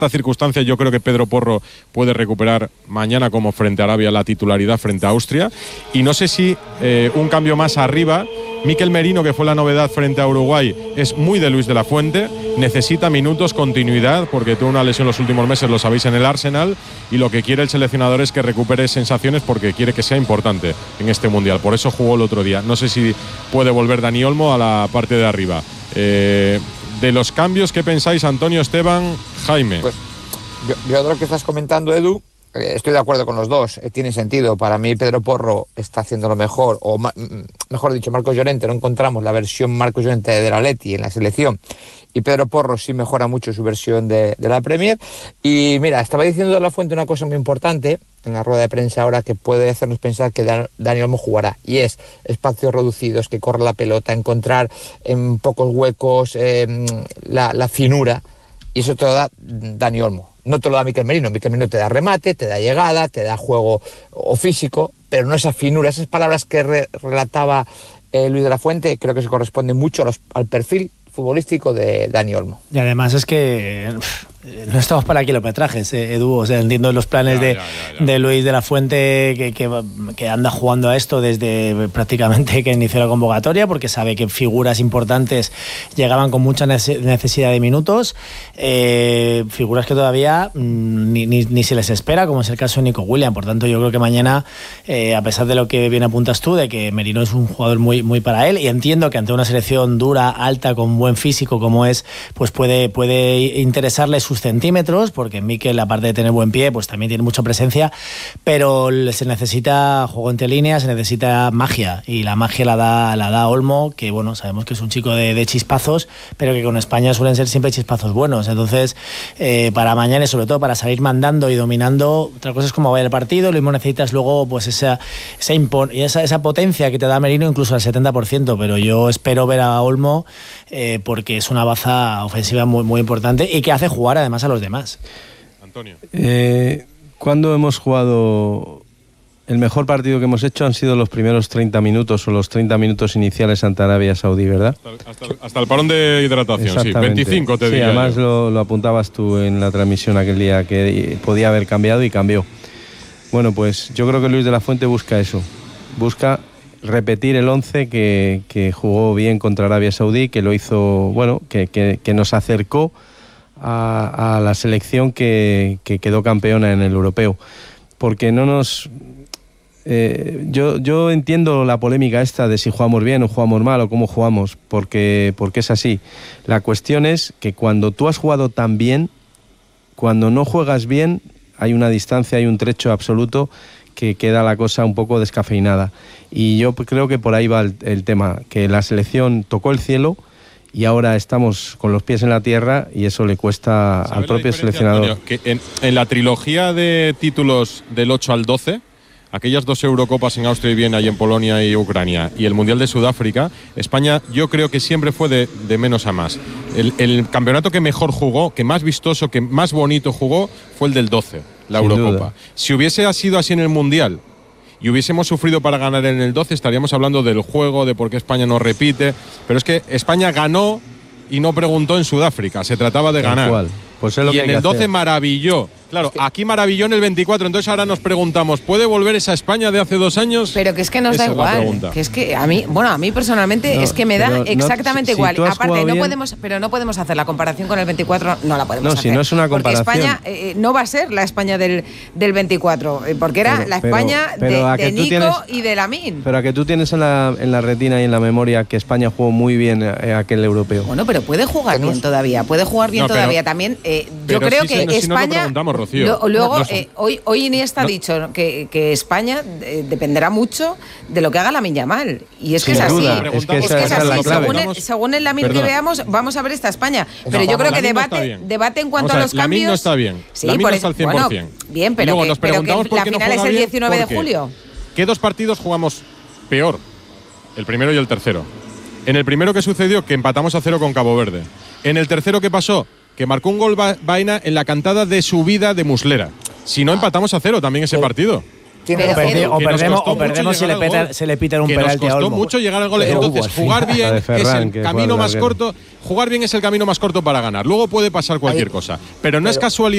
circunstancia yo creo que Pedro Porro puede recuperar mañana como frente a Arabia la titularidad frente a Austria, y no sé si un cambio más arriba. Mikel Merino, que fue la novedad frente a Uruguay, es muy de Luis de la Fuente, necesita minutos, continuidad, porque tuvo una lesión los últimos meses, lo sabéis, en el Arsenal, y lo que quiere el seleccionador es que recupere sensaciones porque quiere que sea importante en este Mundial. Por eso jugó el otro día. No sé si puede volver Dani Olmo a la parte de arriba. De los cambios, ¿qué pensáis, Antonio, Esteban, Jaime? Pues yo de lo que estás comentando, Edu, estoy de acuerdo con los dos, tiene sentido. Para mí Pedro Porro está haciendo lo mejor, o mejor dicho, Marcos Llorente, no encontramos la versión Marcos Llorente del Atleti en la selección, y Pedro Porro sí mejora mucho su versión de la Premier. Y mira, estaba diciendo de la Fuente una cosa muy importante en la rueda de prensa ahora que puede hacernos pensar que Dani Olmo jugará, y es espacios reducidos, que corre la pelota, encontrar en pocos huecos la finura, y eso te lo da Dani Olmo. No te lo da Mikel Merino. Mikel Merino te da remate, te da llegada, te da juego o físico, pero no esa finura. Esas palabras que relataba Luis de la Fuente creo que se corresponden mucho al perfil futbolístico de Dani Olmo. Y además es que no estamos para kilometrajes, Edu. O sea, entiendo los planes de Luis de la Fuente, que anda jugando a esto desde prácticamente que inició la convocatoria, porque sabe que figuras importantes llegaban con mucha necesidad de minutos, figuras que todavía ni se les espera, como es el caso de Nico Williams. Por tanto, yo creo que mañana, a pesar de lo que bien apuntas tú, de que Merino es un jugador muy, muy para él, y entiendo que ante una selección dura, alta, con buen físico como es, pues puede interesarle sus centímetros, porque Mikel, aparte de tener buen pie, pues también tiene mucha presencia, pero se necesita juego entre líneas, se necesita magia, y la magia la da Olmo, que bueno, sabemos que es un chico de chispazos, pero que con España suelen ser siempre chispazos buenos. Entonces, para mañana, y sobre todo para salir mandando y dominando, otra cosa es cómo vaya el partido, lo mismo necesitas luego pues esa potencia que te da Merino, incluso al 70%, pero yo espero ver a Olmo, porque es una baza ofensiva muy, muy importante y que hace jugar además a los demás. Antonio. Cuando hemos jugado, el mejor partido que hemos hecho han sido los primeros 30 minutos o los 30 minutos iniciales ante Arabia Saudí, ¿verdad? Hasta el parón de hidratación, sí, 25 te diría. Sí, además lo apuntabas tú en la transmisión aquel día, que podía haber cambiado y cambió. Bueno, pues yo creo que Luis de la Fuente busca eso, busca repetir el 11 que jugó bien contra Arabia Saudí, que lo hizo, bueno, que nos acercó a la selección que quedó campeona en el europeo. Porque no nos... yo entiendo la polémica esta de si jugamos bien o jugamos mal o cómo jugamos, porque es así. La cuestión es que cuando tú has jugado tan bien, cuando no juegas bien, hay una distancia, hay un trecho absoluto que queda la cosa un poco descafeinada. Y yo creo que por ahí va el tema, que la selección tocó el cielo y ahora estamos con los pies en la tierra, y eso le cuesta al propio seleccionador. Antonio, que en la trilogía de títulos del 8 al 12, aquellas 2 Eurocopas en Austria y Viena y en Polonia y Ucrania, y el Mundial de Sudáfrica, España yo creo que siempre fue de menos a más. El campeonato que mejor jugó, que más vistoso, que más bonito jugó, fue el del 12, la Sin Eurocopa. Duda. Si hubiese sido así en el Mundial y hubiésemos sufrido para ganar en el 12, estaríamos hablando del juego, de por qué España no repite, pero es que España ganó y no preguntó en Sudáfrica, se trataba de ganar. Pues es lo y que en el 12 maravilló. Claro, es que aquí maravilló en el 24, entonces ahora nos preguntamos, ¿puede volver esa España de hace 2 años? Pero que es que nos da igual, que es que a mí personalmente es que me da exactamente igual. Aparte, no podemos hacer la comparación con el 24, no la podemos hacer. Si no es una comparación. Porque España no va a ser la España del 24, porque era la España de Nico y de Lamine. Pero a que tú tienes en la retina y en la memoria que España jugó muy bien aquel europeo. Bueno, pero puede jugar bien todavía, También yo creo que España... Luego, hoy Iniesta ha dicho que España dependerá mucho de lo que haga Lamine Yamal. Y es que es así. Es que esa es la clave. Según el Lamine que veamos, vamos a ver esta España. Pero yo creo que debate en cuanto a los cambios. Lamine no está bien. Sí, Lamine no está al 100%. Bueno, bien, pero que la final es el 19 de julio. ¿Qué 2 partidos jugamos peor? El primero y el tercero. En el primero, ¿qué sucedió? Que empatamos a 0 con Cabo Verde. En el tercero, ¿qué pasó? Que marcó un gol Baena en la cantada de subida de Muslera. Si no, empatamos a 0 también ese partido. O perdemos si se le pitan un penalti a Olmo. Nos costó mucho llegar al gol. Entonces, jugar bien es el camino más corto. Jugar bien es el camino más corto para ganar. Luego puede pasar cualquier cosa. Pero no es casualidad.